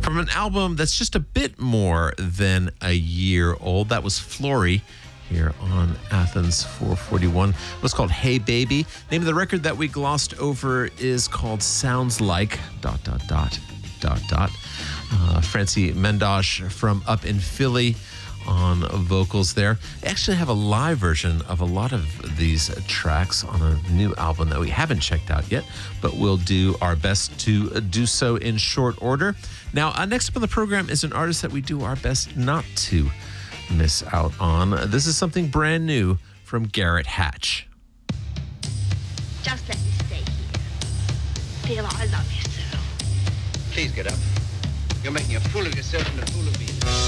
from an album that's just a bit more than a year old. That was Flory here on Athens 441. It was called Hey Baby. Name of the record that we glossed over is called Sounds Like ... Francie Mendosh from up in Philly on vocals there. They actually have a live version of a lot of these tracks on a new album that we haven't checked out yet, but we'll do our best to do so in short order. Now, next up on the program is an artist that we do our best not to miss out on. This is something brand new from Garrett Hatch. Just let me stay here. Feel I love you so. Please get up. You're making a fool of yourself and a fool of me.